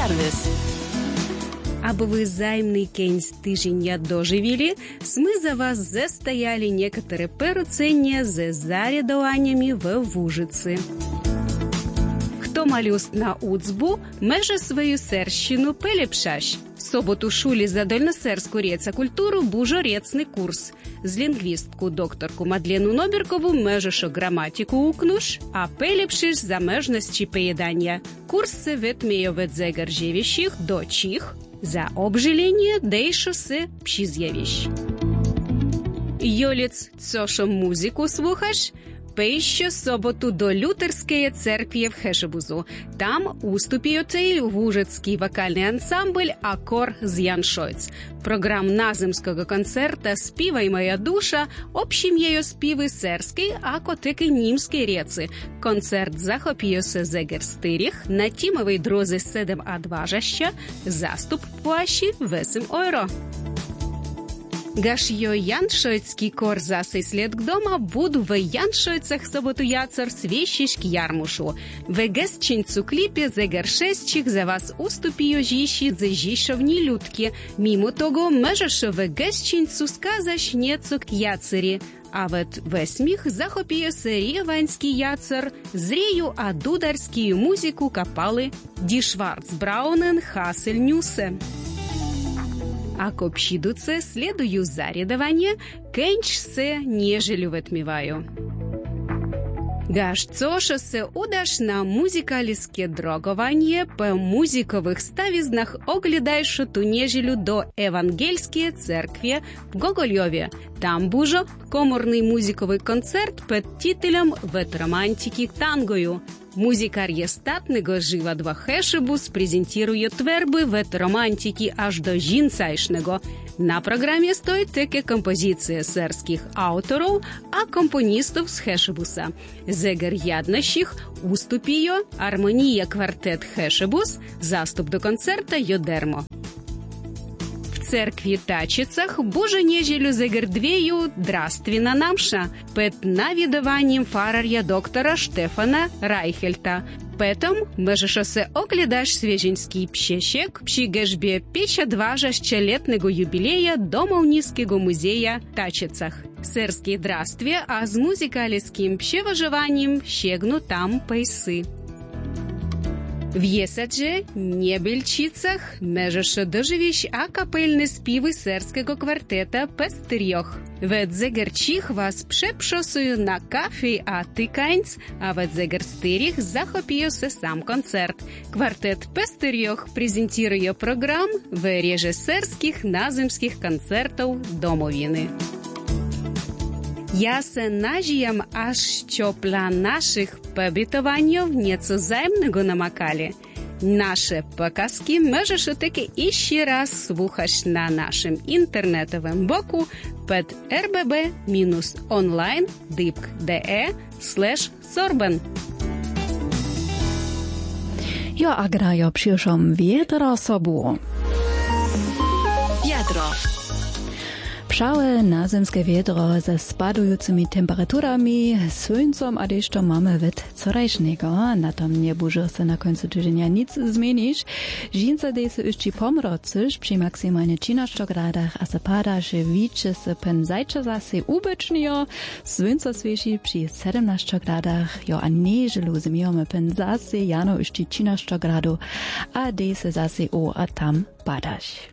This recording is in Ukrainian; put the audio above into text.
Serwis. Aby вы zajemny kęś tydzienia dożywili, my za was zestajali niektóre perucenie ze zarядowaniami w Wóżycy. Kto ma lust na ucbu, może swoją serщину pelepszać. W sobotu w szuli za dolnosersku rieca kulturu bużo riecny kurs. Z lingwistku doktorku Madlenu Nobierkowu możesz o gramatyku uknusz, a pelepszysz zamożności pojedania. Kursy wytmieją od zegar ziewiśich do cich, za obżylenie dejszo se psi zjewiś. Jolic, co muzyku słuchasz? Пейщо соботу до Лютерської церкви в Хешебузу. Там уступіє цей вужицький вокальний ансамбль «Акор з Яншойц». Програм наземського концерта «Співай моя душа» общім'єю співи серський, а котики німські реці. Концерт захопіюся зегер стиріх, на тімовій дрозі 7А2 жаща, заступ плащі 8 €. Гаш'ё Яншойцкий кор засый след к дома буду в Яншойцах соботу яцар свещишк ярмушу. В гестчинцу клипе зегер шестчих за вас уступію жищи за жишовні людки. Мимо того можеш в гестчинцу сказаш нецо к яцері. А вот весміх захопіє серіванський яцар, зрею а дударський музику капали Ді Шварцбраунен Хасельнюсе. Ако пшідуце следую зарядование, кенч се нежелю витміваю. Гаш цошо се удаш на музикаліске дрогування, по музикових ставізнах оглядайшо ту нежелю до Евангельської церкви в Гогольові. Там бужо коморний музиковий концерт під титулем «Ветромантики тангою». Музикар єстатного живадва Хешебус презентує тверби ветромантики аж до жінцайшного. На програмі стоїть таке композиція серських авторів, а компоністів з Хешебуса. Зегер яднащих уступіє армонія квартет Хешебус, заступ до концерта Йодермо. В церкві Тачицах Боже нежелю зегердвею дрствіна намша під навідуванням фараря доктора Штефана Райхельта. Петом можеш се оглядаш свежинський пщещек пші гешбі 52-щелетного юбілея Домовницького музея Тачицах. Серський дрстві, а з музикаліським пщевоживанням щегну там пейси. В Єсадже, Небельчицах, можеш доживіш акапельні співи серського квартета «Пестерьох». Вед зегерчих вас пшепшосую на кафі а тиканць, а вед зегерстиріх захопіюся сам концерт. Квартет «Пестерьох» презентує програм в режисерських наземських концертів домовини. Ja se nažijem, až čo plan našich побитованів nieco zajemnego namakali. Nasze pokazki możesz таки іще раз слухаш на нашим інтернетовим боку під rbb-online.de/sorben. Jo, a grajo przyszłam wiedro sobu. Wiadro. Pszałe nazemskie wiedro ze spadujúcimi temperaturami, słońcem a deszczą mamy wet corajsznego. Na tom nie burzy se na końcu tygodnia nic zmienisz. Żinca dej se jeszcze pomrocysz przy maksymalnie 13 gradach, a se pada, że wicze se pen zajcze zase ubecznio. Słońce świeci przy 17 gradach, jo a nieżelu zmijamy pen zase jano jeszcze 13 gradów, a dej se zase o a tam padasz.